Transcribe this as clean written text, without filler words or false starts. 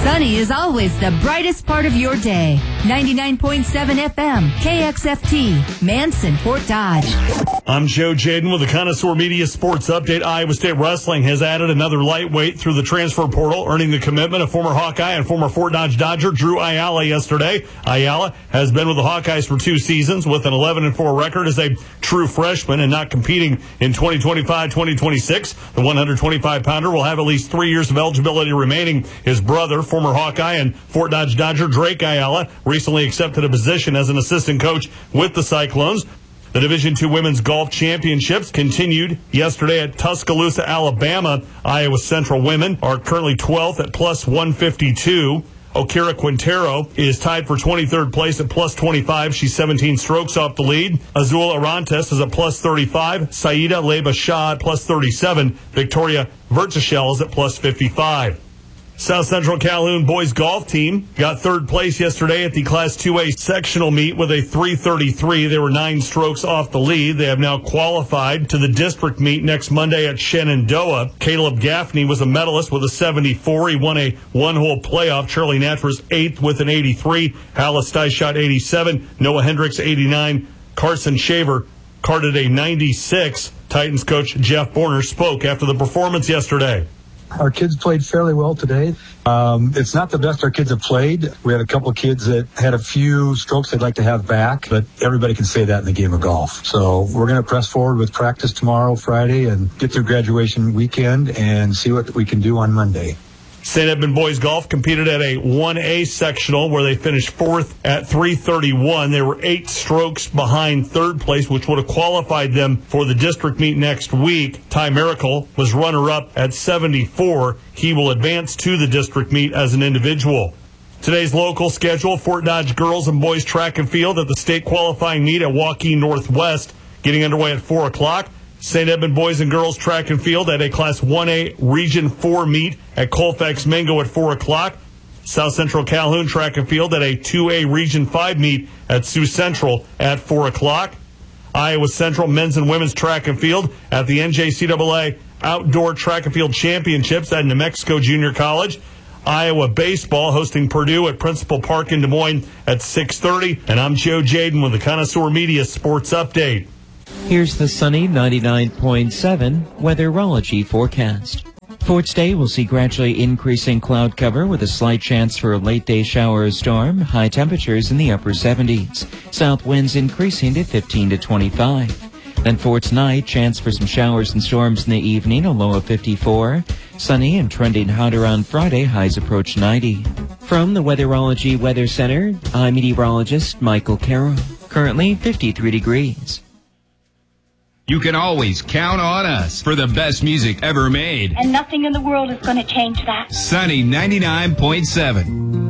Sunny is always the brightest part of your day. 99.7 FM, KXFT, Manson, Fort Dodge. I'm Joe Jaden with the Connoisseur Media Sports Update. Iowa State Wrestling has added another lightweight through the transfer portal, earning the commitment of former Hawkeye and former Fort Dodge Dodger Drew Ayala yesterday. Ayala has been with the Hawkeyes for 2 seasons with an 11-4 record as a true freshman and not competing in 2025-2026. The 125-pounder will have at least 3 years of eligibility remaining. His brother, former Hawkeye and Fort Dodge Dodger Drake Ayala, recently accepted a position as an assistant coach with the Cyclones. The Division II Women's Golf Championships continued yesterday at Tuscaloosa, Alabama. Iowa Central women are currently 12th at plus 152. Okira Quintero is tied for 23rd place at plus 25. She's 17 strokes off the lead. Azul Arantes is at plus 35. Saida Leba Shah at plus 37. Victoria Vertichel is at plus 55. South Central Calhoun boys golf team got third place yesterday at the Class 2A sectional meet with a 333. They were 9 strokes off the lead. They have now qualified to the district meet next Monday at Shenandoah. Caleb Gaffney was a medalist with a 74. He won a one-hole playoff. Charlie Natch was 8th with an 83. Hallis Stice shot 87. Noah Hendricks 89. Carson Shaver carded a 96. Titans coach Jeff Borner spoke after the performance yesterday. Our kids played fairly well today. It's not the best our kids have played. We had a couple of kids that had a few strokes they'd like to have back, but everybody can say that in the game of golf. So we're going to press forward with practice tomorrow, Friday, and get through graduation weekend and see what we can do on Monday. St. Edmund Boys Golf competed at a 1A sectional where they finished 4th at 331. They were 8 strokes behind third place, which would have qualified them for the district meet next week. Ty Miracle was runner-up at 74. He will advance to the district meet as an individual. Today's local schedule, Fort Dodge girls and boys track and field at the state qualifying meet at Waukee Northwest, getting underway at 4 o'clock. St. Edmund boys and girls track and field at a Class 1A Region 4 meet at Colfax Mingo at 4 o'clock. South Central Calhoun track and field at a 2A Region 5 meet at Sioux Central at 4 o'clock. Iowa Central men's and women's track and field at the NJCAA Outdoor Track and Field Championships at New Mexico Junior College. Iowa baseball hosting Purdue at Principal Park in Des Moines at 6:30. And I'm Joe Jaden with the Connoisseur Media Sports Update. Here's the sunny 99.7 weatherology forecast. For today, we'll see gradually increasing cloud cover with a slight chance for a late-day shower or storm, high temperatures in the upper 70s. South winds increasing to 15 to 25. Then for tonight, chance for some showers and storms in the evening, a low of 54. Sunny and trending hotter on Friday, highs approach 90. From the Weatherology Weather Center, I'm meteorologist Michael Carroll. Currently 53 degrees. You can always count on us for the best music ever made. And nothing in the world is going to change that. Sunny 99.7.